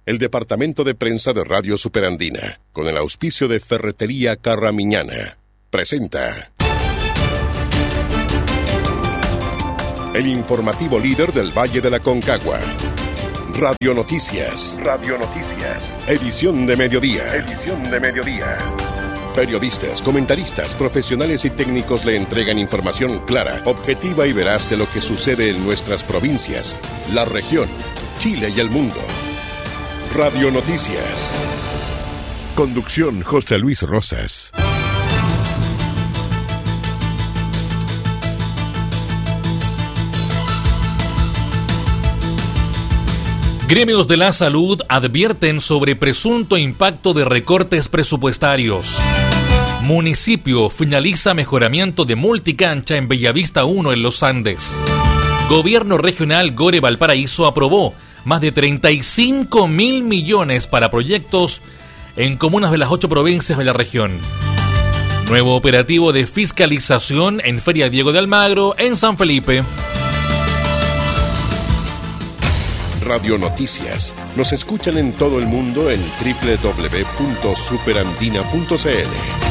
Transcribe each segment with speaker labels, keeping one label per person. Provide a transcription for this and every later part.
Speaker 1: El departamento de prensa de Radio Superandina, con el auspicio de Ferretería Carramiñana, presenta el informativo líder del Valle de la Concagua. Radio Noticias. Radio Noticias. Edición de mediodía. Edición de mediodía. Periodistas, comentaristas, profesionales y técnicos le entregan información clara, objetiva y veraz de lo que sucede en nuestras provincias, la región, Chile y el mundo. Radio Noticias. Conducción José Luis Rosas.
Speaker 2: Gremios de la salud advierten sobre presunto impacto de recortes presupuestarios. Municipio finaliza mejoramiento de multicancha en Bellavista 1 en Los Andes. Gobierno regional Gore Valparaíso aprobó más de 35.000 millones para proyectos en comunas de las 8 provincias de la región. Nuevo operativo de fiscalización en Feria Diego de Almagro en San Felipe.
Speaker 1: Radio Noticias. Nos escuchan en todo el mundo en www.superandina.cl.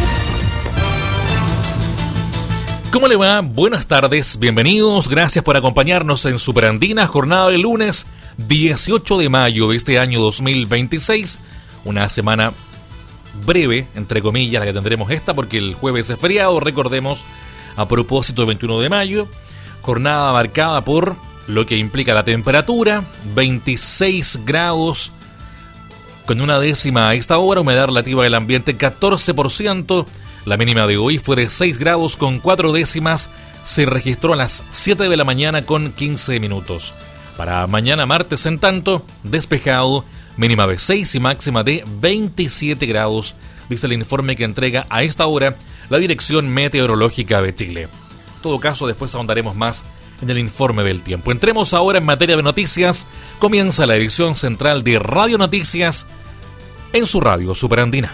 Speaker 2: ¿Cómo le va? Buenas tardes, bienvenidos, gracias por acompañarnos en Superandina, jornada del lunes 18 de mayo de este año 2026. Una semana breve, entre comillas, la que tendremos esta, porque el jueves es feriado, recordemos, a propósito del 21 de mayo. Jornada marcada por lo que implica la temperatura, 26 grados con una décima a esta hora, humedad relativa del ambiente 14%, la mínima de hoy fue de 6 grados con 4 décimas, se registró a las 7 de la mañana con 15 minutos. Para mañana martes, en tanto, despejado, mínima de 6 y máxima de 27 grados, dice el informe que entrega a esta hora la Dirección Meteorológica de Chile. En todo caso, después ahondaremos más en el informe del tiempo. Entremos ahora en materia de noticias. Comienza la edición central de Radio Noticias en su radio Superandina.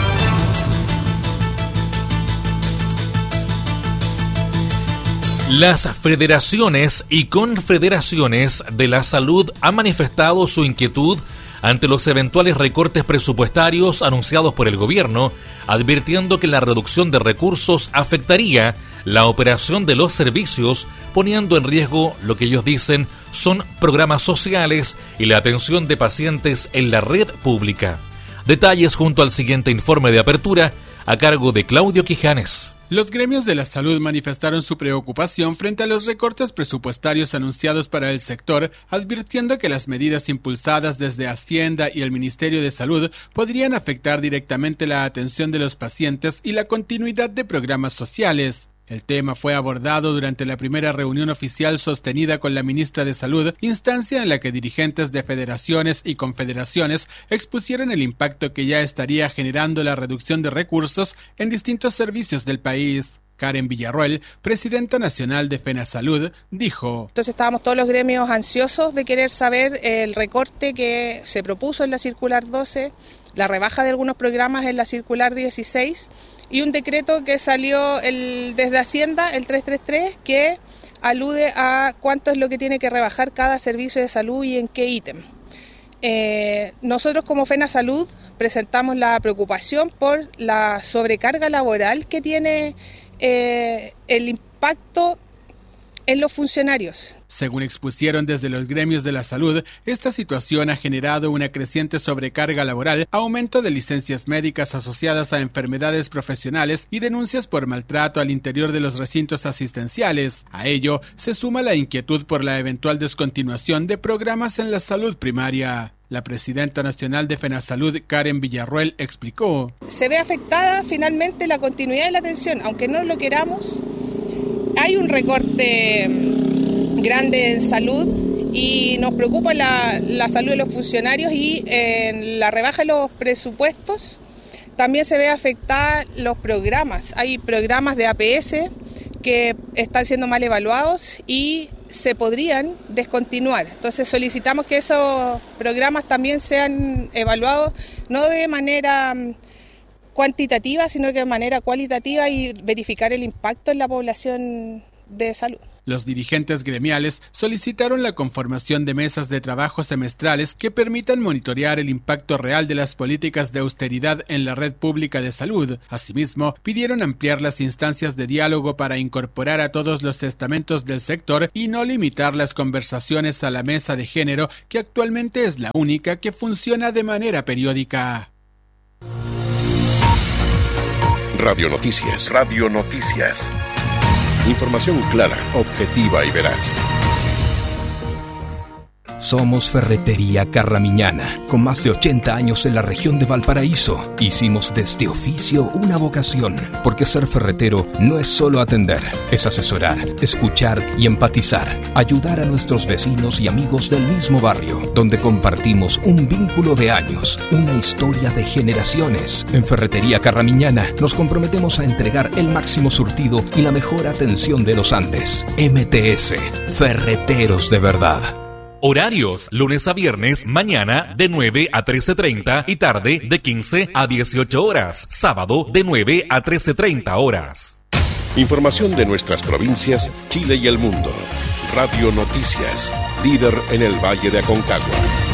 Speaker 2: Las federaciones y confederaciones de la salud han manifestado su inquietud ante los eventuales recortes presupuestarios anunciados por el gobierno, advirtiendo que la reducción de recursos afectaría la operación de los servicios, poniendo en riesgo lo que ellos dicen son programas sociales y la atención de pacientes en la red pública. Detalles junto al siguiente informe de apertura a cargo de Claudio Quijanes.
Speaker 3: Los gremios de la salud manifestaron su preocupación frente a los recortes presupuestarios anunciados para el sector, advirtiendo que las medidas impulsadas desde Hacienda y el Ministerio de Salud podrían afectar directamente la atención de los pacientes y la continuidad de programas sociales. El tema fue abordado durante la primera reunión oficial sostenida con la ministra de Salud, instancia en la que dirigentes de federaciones y confederaciones expusieron el impacto que ya estaría generando la reducción de recursos en distintos servicios del país. Karen Villarroel, presidenta nacional de FENASalud, dijo:
Speaker 4: Entonces estábamos todos los gremios ansiosos de querer saber el recorte que se propuso en la circular 12, la rebaja de algunos programas en la circular 16 y un decreto que salió desde Hacienda, el 333, que alude a cuánto es lo que tiene que rebajar cada servicio de salud y en qué ítem. Nosotros como FENASalud presentamos la preocupación por la sobrecarga laboral que tiene el impacto en los funcionarios.
Speaker 3: Según expusieron desde los gremios de la salud, esta situación ha generado una creciente sobrecarga laboral, aumento de licencias médicas asociadas a enfermedades profesionales y denuncias por maltrato al interior de los recintos asistenciales. A ello se suma la inquietud por la eventual descontinuación de programas en la salud primaria. La presidenta nacional de FENASalud, Karen Villarroel, explicó:
Speaker 4: Se ve afectada finalmente la continuidad de la atención, aunque no lo queramos. Hay un recorte grande en salud y nos preocupa la salud de los funcionarios y en la rebaja de los presupuestos también se ve afectada los programas. Hay programas de APS que están siendo mal evaluados y se podrían descontinuar. Entonces solicitamos que esos programas también sean evaluados no de manera cuantitativa, sino que de manera cualitativa y verificar el impacto en la población de salud.
Speaker 3: Los dirigentes gremiales solicitaron la conformación de mesas de trabajo semestrales que permitan monitorear el impacto real de las políticas de austeridad en la red pública de salud. Asimismo, pidieron ampliar las instancias de diálogo para incorporar a todos los estamentos del sector y no limitar las conversaciones a la mesa de género, que actualmente es la única que funciona de manera periódica.
Speaker 1: Radio Noticias. Radio Noticias. Información clara, objetiva y veraz.
Speaker 5: Somos Ferretería Carramiñana, con más de 80 años en la región de Valparaíso. Hicimos de este oficio una vocación, porque ser ferretero no es solo atender, es asesorar, escuchar y empatizar, ayudar a nuestros vecinos y amigos del mismo barrio, donde compartimos un vínculo de años, una historia de generaciones. En Ferretería Carramiñana nos comprometemos a entregar el máximo surtido y la mejor atención de los Andes. MTS, Ferreteros de verdad.
Speaker 2: Horarios, lunes a viernes, mañana de 9 a 13:30 y tarde de 15 a 18 horas. Sábado de 9 a 13:30 horas.
Speaker 1: Información de nuestras provincias, Chile y el mundo. Radio Noticias, líder en el Valle de Aconcagua.